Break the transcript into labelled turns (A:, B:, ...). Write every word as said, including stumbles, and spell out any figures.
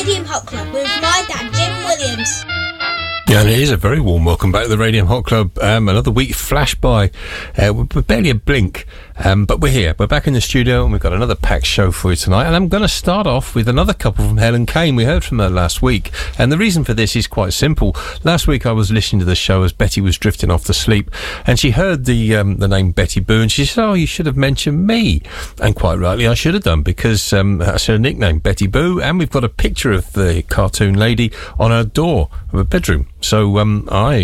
A: Radium Hot Club with my dad, Jim Williams.
B: Yeah, and it is a very warm welcome back to the Radium Hot Club. Um, another week flashed by. Uh, we're barely a blink, um, but we're here. We're back in the studio, and we've got another packed show for you tonight. And I'm going to start off with another couple from Helen Kane. We heard from her last week, and the reason for this is quite simple. Last week I was listening to the show as Betty was drifting off to sleep, and she heard the um, the name Betty Boo, and she said, "Oh, you should have mentioned me." And quite rightly, I should have done, because um, that's her nickname, Betty Boo, and we've got a picture of the cartoon lady on her door of a bedroom. So um, I